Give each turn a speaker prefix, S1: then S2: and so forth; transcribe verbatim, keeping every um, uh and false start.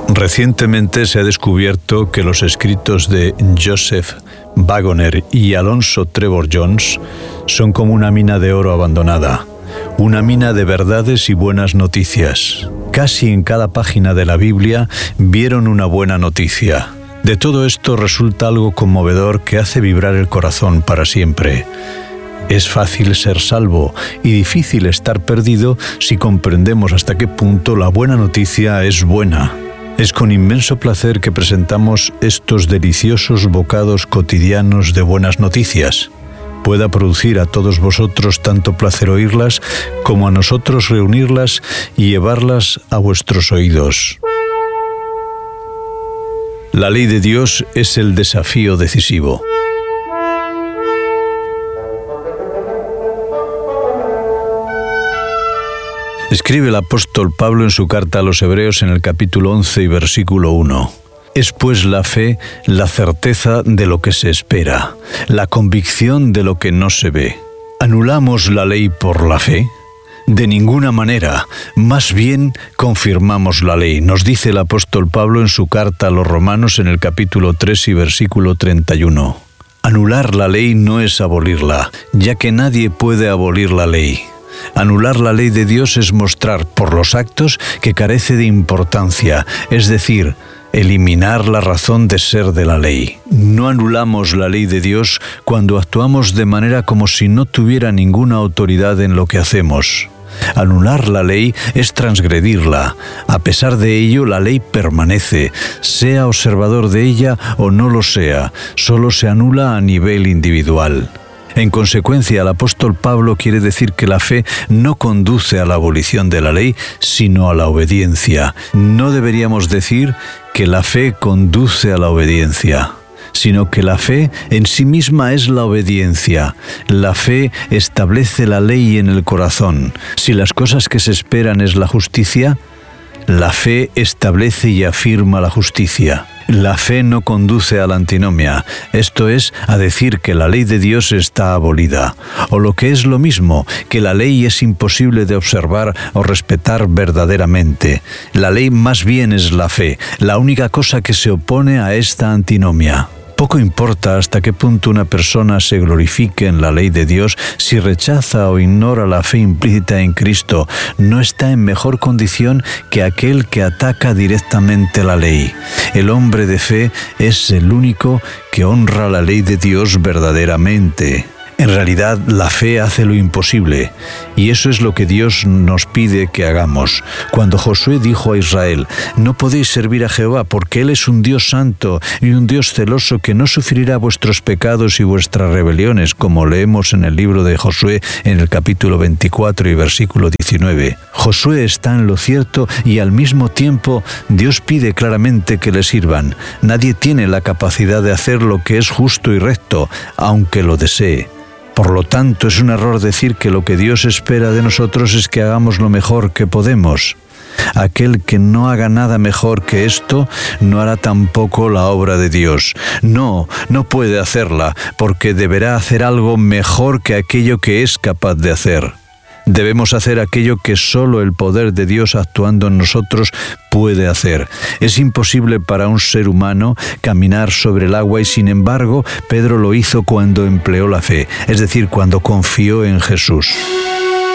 S1: Recientemente se ha descubierto que los escritos de Joseph Wagoner y Alonzo Trevor Jones son como una mina de oro abandonada, una mina de verdades y buenas noticias. Casi en cada página de la Biblia vieron una buena noticia. De todo esto resulta algo conmovedor que hace vibrar el corazón para siempre. Es fácil ser salvo y difícil estar perdido si comprendemos hasta qué punto la buena noticia es buena. Es con inmenso placer que presentamos estos deliciosos bocados cotidianos de buenas noticias. Pueda producir a todos vosotros tanto placer oírlas como a nosotros reunirlas y llevarlas a vuestros oídos. La ley de Dios es el desafío decisivo. Escribe el apóstol Pablo en su carta a los Hebreos en el capítulo once y versículo uno. Es pues la fe la certeza de lo que se espera, la convicción de lo que no se ve. ¿Anulamos la ley por la fe? De ninguna manera, más bien confirmamos la ley, nos dice el apóstol Pablo en su carta a los Romanos en el capítulo tres y versículo treinta y uno. Anular la ley no es abolirla, ya que nadie puede abolir la ley. Anular la ley de Dios es mostrar por los actos que carece de importancia, es decir, eliminar la razón de ser de la ley. No anulamos la ley de Dios cuando actuamos de manera como si no tuviera ninguna autoridad en lo que hacemos. Anular la ley es transgredirla. A pesar de ello, la ley permanece, sea observador de ella o no lo sea, solo se anula a nivel individual. En consecuencia, el apóstol Pablo quiere decir que la fe no conduce a la abolición de la ley, sino a la obediencia. No deberíamos decir que la fe conduce a la obediencia, sino que la fe en sí misma es la obediencia. La fe establece la ley en el corazón. Si las cosas que se esperan es la justicia, la fe establece y afirma la justicia. La fe no conduce a la antinomia, esto es, a decir que la ley de Dios está abolida, o lo que es lo mismo, que la ley es imposible de observar o respetar verdaderamente. La ley más bien es la fe, la única cosa que se opone a esta antinomia. Poco importa hasta qué punto una persona se glorifique en la ley de Dios si rechaza o ignora la fe implícita en Cristo. No está en mejor condición que aquel que ataca directamente la ley. El hombre de fe es el único que honra la ley de Dios verdaderamente. En realidad, la fe hace lo imposible, y eso es lo que Dios nos pide que hagamos. Cuando Josué dijo a Israel, no podéis servir a Jehová porque Él es un Dios santo y un Dios celoso que no sufrirá vuestros pecados y vuestras rebeliones, como leemos en el libro de Josué en el capítulo veinticuatro y versículo diecinueve. Josué está en lo cierto y al mismo tiempo Dios pide claramente que le sirvan. Nadie tiene la capacidad de hacer lo que es justo y recto, aunque lo desee. Por lo tanto, es un error decir que lo que Dios espera de nosotros es que hagamos lo mejor que podemos. Aquel que no haga nada mejor que esto, no hará tampoco la obra de Dios. No, no puede hacerla, porque deberá hacer algo mejor que aquello que es capaz de hacer. Debemos hacer aquello que solo el poder de Dios actuando en nosotros puede hacer. Es imposible para un ser humano caminar sobre el agua y sin embargo Pedro lo hizo cuando empleó la fe, es decir, cuando confió en Jesús.